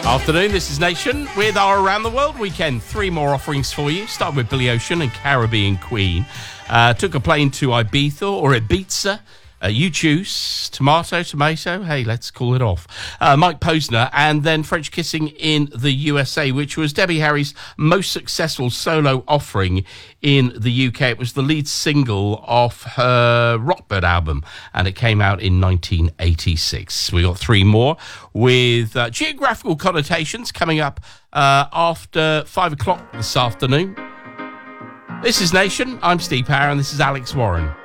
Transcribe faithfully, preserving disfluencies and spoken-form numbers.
Afternoon, this is Nation with our Around the World weekend. Three more offerings for you. Start with Billy Ocean and Caribbean Queen. Uh, took a plane to Ibiza or Ibiza. Uh, you choose. Tomato, tomato. Hey, let's call it off. Uh, Mike Posner, and then French Kissing in the U S A, which was Debbie Harry's most successful solo offering in the U K. It was the lead single off her Rockbird album, and it came out in nineteen eighty-six. We got three more with uh, geographical connotations coming up uh, after five o'clock this afternoon. This is Nation. I'm Steve Power, and this is Alex Warren.